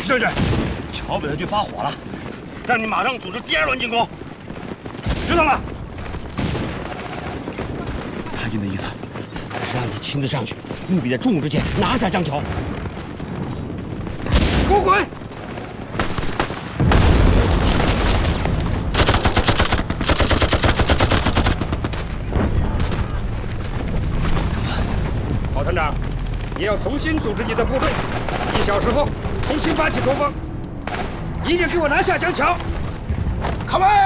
将军，桥北的军发火了，让你马上组织第2轮进攻，知道吗？太君的意思是让你亲自上去，务必在中午之前拿下江桥。给我滚！ 郝团长，你要重新组织你的部队，1小时后重新发起攻锋，一定给我拿下江桥。 靠位！